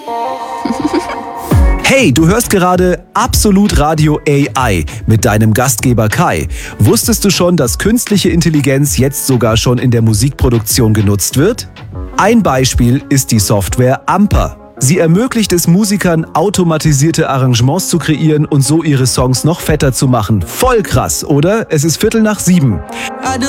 Hey, du hörst gerade Absolut Radio AI mit deinem Gastgeber Kai. Wusstest du schon, dass künstliche Intelligenz jetzt sogar schon in der Musikproduktion genutzt wird? Ein Beispiel ist die Software Amper. Sie ermöglicht es Musikern, automatisierte Arrangements zu kreieren und so ihre Songs noch fetter zu machen. Voll krass, oder? Es ist 6:45.